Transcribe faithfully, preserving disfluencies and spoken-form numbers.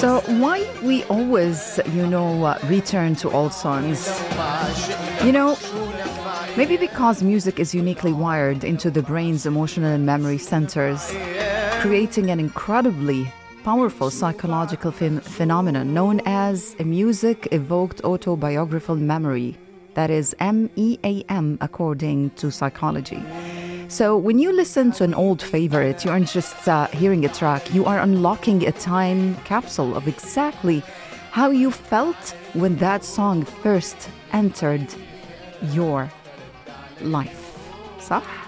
So why we always, you know, uh, return to old songs? You know, maybe because music is uniquely wired into the brain's emotional and memory centers, creating an incredibly powerful psychological phen- phenomenon known as a music-evoked autobiographical memory. That is M E A M, according to psychology. So when you listen to an old favorite, you aren't just uh, hearing a track, you are unlocking a time capsule of exactly how you felt when that song first entered your life. صح؟